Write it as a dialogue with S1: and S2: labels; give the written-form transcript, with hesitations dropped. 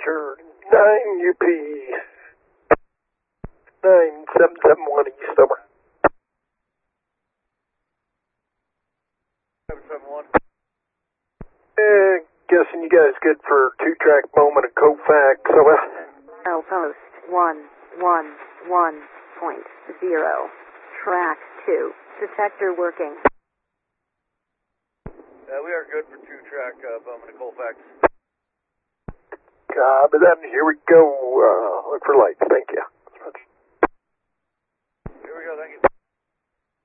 S1: Roger. 9UP. 9771 East, over.
S2: 771.
S1: Guessing you guys good for 2-track Bowman and Colfax, over.
S3: Post 111.0. Track 2. Detector working.
S2: We are good for 2-track Bowman and Colfax.
S1: Copy that. Here we go. Look for lights. Thank you.